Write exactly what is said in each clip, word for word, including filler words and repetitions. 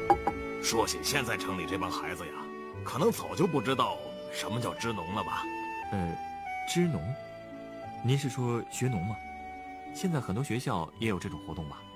说起现在城里这帮孩子呀，可能早就不知道什么叫支农了吧？ 呃，支农？您是说学农吗？现在很多学校也有这种活动吧？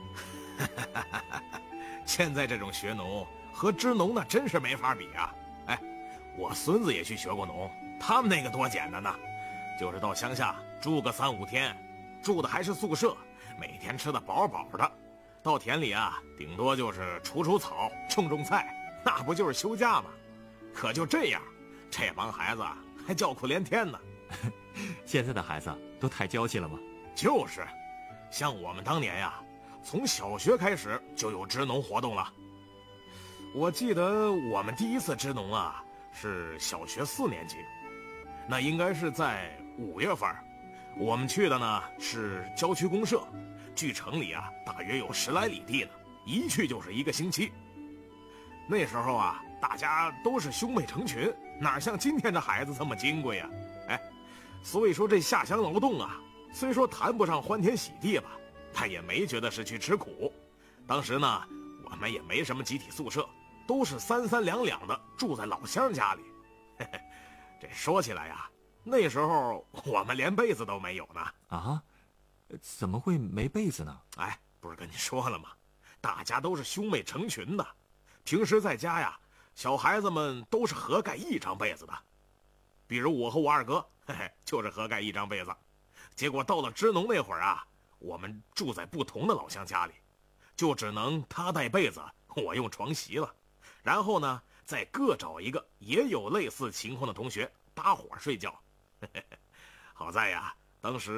现在这种学农和支农那真是没法比啊！哎，我孙子也去学过农，他们那个多简单呐，就是到乡下住个三五天，住的还是宿舍，每天吃的饱饱的。到田里啊，顶多就是除除草、种种菜，那不就是休假吗？可就这样，这帮孩子还叫苦连天呢。 现在的孩子都太娇气了吗？ 就是，像我们当年呀，从小学开始就有支农活动了。我记得我们第一次支农啊，是小学四年级，那应该是在五月份。我们去的呢是郊区公社，距城里啊大约有十来里地呢，一去就是一个星期。那时候啊，大家都是兄妹成群，哪像今天这孩子这么金贵呀？哎，所以说这下乡劳动啊，虽说谈不上欢天喜地吧，但也没觉得是去吃苦。当时呢，我们也没什么集体宿舍，都是三三两两的住在老乡家里。嘿嘿，这说起来呀，那时候我们连被子都没有呢。 啊？怎么会没被子呢？ 哎，不是跟你说了吗？大家都是兄妹成群的，平时在家呀，小孩子们都是合盖一张被子的。比如我和我二哥，嘿嘿，就是合盖一张被子。结果到了支农那会儿啊，我们住在不同的老乡家里，就只能他带被子，我用床席了。然后呢，再各找一个也有类似情况的同学搭伙睡觉。好在呀，当时